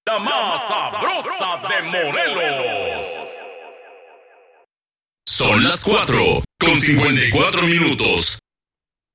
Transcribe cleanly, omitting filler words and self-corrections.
la más sabrosa de Morelos. Son las 4:54.